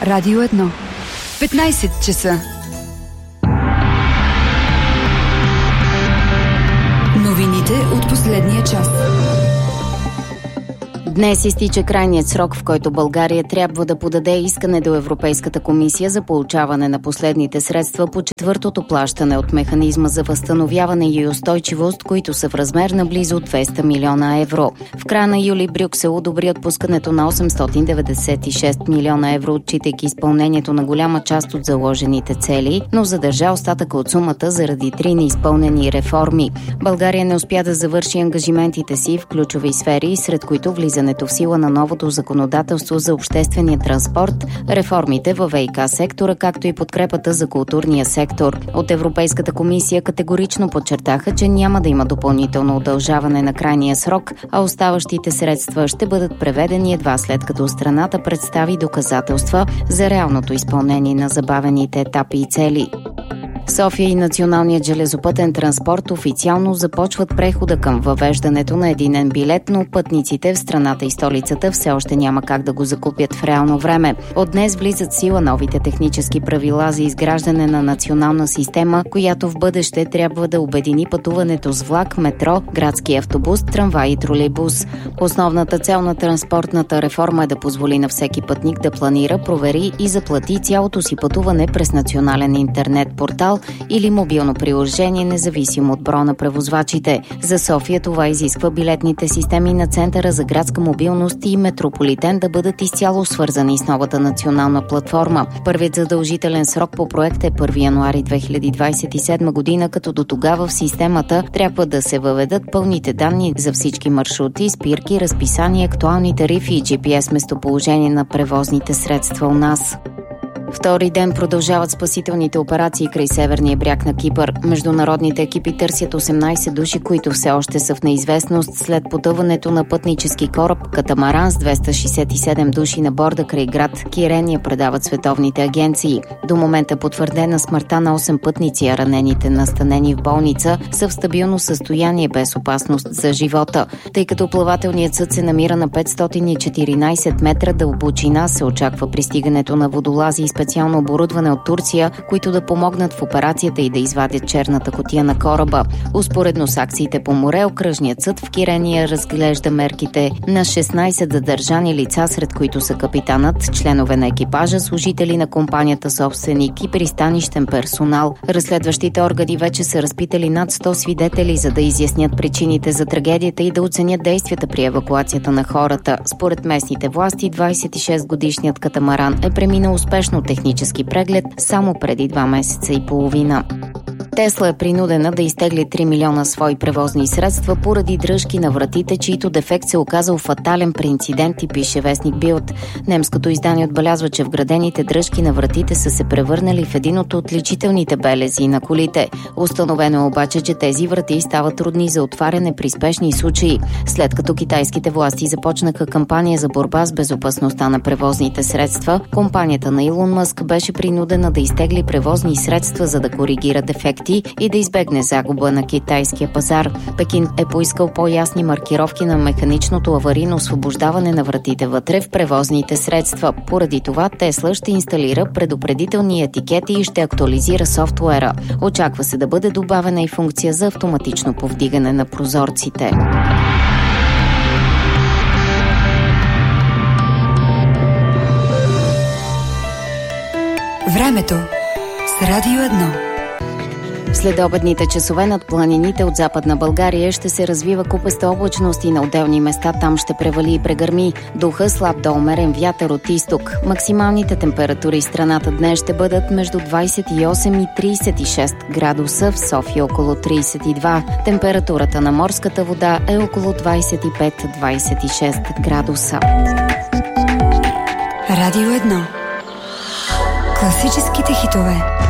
Радио 1. 15 часа. Новините от последния час. Днес изтича крайният срок, в който България трябва да подаде искане до Европейската комисия за получаване на последните средства по четвъртото плащане от механизма за възстановяване и устойчивост, които са в размер на близо 200 милиона евро. В края на юли Брюксел одобри отпускането на 896 милиона евро, отчитайки изпълнението на голяма част от заложените цели, но задържа остатъка от сумата заради 3 неизпълнени реформи. България не успя да завърши ангажиментите си в ключови сфери, сред които влизането в сила на новото законодателство за обществения транспорт, реформите във ВиК сектора, както и подкрепата за културния сектор. От Европейската комисия категорично подчертаха, че няма да има допълнително удължаване на крайния срок, а оставащите средства ще бъдат преведени едва след като страната представи доказателства за реалното изпълнение на забавените етапи и цели. София и Националният железопътен транспорт официално започват прехода към въвеждането на единен билет, но пътниците в страната и столицата все още няма как да го закупят в реално време. От днес влизат в сила новите технически правила за изграждане на национална система, която в бъдеще трябва да обедини пътуването с влак, метро, градски автобус, трамвай и тролейбус. Основната цел на транспортната реформа е да позволи на всеки пътник да планира, провери и заплати цялото си пътуване през национален интернет портал или мобилно приложение, независимо от броя на превозвачите. За София това изисква билетните системи на Центъра за градска мобилност и Метрополитен да бъдат изцяло свързани с новата национална платформа. Първият задължителен срок по проект е 1 януари 2027 година, като до тогава в системата трябва да се въведат пълните данни за всички маршрути, спирки, разписания, актуални тарифи и GPS местоположение на превозните средства у нас. Втори ден продължават спасителните операции край северния бряг на Кипър. Международните екипи търсят 18 души, които все още са в неизвестност след потъването на пътнически кораб катамаран с 267 души на борда край град Кирения, предават световните агенции. До момента потвърдена смъртта на 8 пътници, а ранените настанени в болница са в стабилно състояние без опасност за живота. Тъй като плавателният съд се намира на 514 метра дълбочина, се очаква пристигането на водолази и специално оборудване от Турция, които да помогнат в операцията и да извадят черната кутия на кораба. Успоредно с акциите по море, окръжният съд в Кирения разглежда мерките на 16 задържани лица, сред които са капитанът, членове на екипажа, служители на компанията собственик и пристанищен персонал. Разследващите органи вече са разпитали над 100 свидетели, за да изяснят причините за трагедията и да оценят действията при евакуацията на хората. Според местните власти, 26-годишният катамаран е преминал успешно технически преглед само преди 2 месеца и половина. Тесла е принудена да изтегли 3 милиона свои превозни средства поради дръжки на вратите, чието дефект се оказал фатален при инцидент, и пише вестник Билд. Немското издание отбелязва, че вградените дръжки на вратите са се превърнали в един от отличителните белези на колите. Установено е обаче, че тези врати стават трудни за отваряне при спешни случаи. След като китайските власти започнаха кампания за борба с безопасността на превозните средства, компанията на Илон Мъск беше принудена да изтегли превозни средства, за да коригира дефекти и да избегне загуба на китайския пазар. Пекин е поискал по-ясни маркировки на механичното аварийно освобождаване на вратите вътре в превозните средства. Поради това Тесла ще инсталира предупредителни етикети и ще актуализира софтуера. Очаква се да бъде добавена и функция за автоматично повдигане на прозорците. Времето с Радио 1. В следобедните часове над планините от Западна България ще се развива купеста облачност и на отделни места там ще превали и прегърми. Духа слаб до умерен вятър от изток. Максималните температури в страната днес ще бъдат между 28 и 36 градуса, в София около 32. Температурата на морската вода е около 25-26 градуса. Радио 1. Класическите хитове.